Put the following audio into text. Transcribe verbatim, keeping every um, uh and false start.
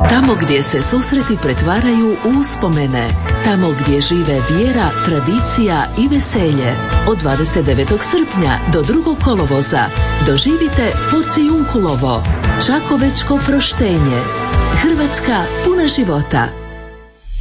Tamo gdje se susreti pretvaraju u uspomene. Tamo gdje žive vjera, tradicija i veselje. Od dvadeset devetog srpnja do drugog kolovoza doživite Porcijunkulovo, Čakovečko proštenje. Hrvatska puna života.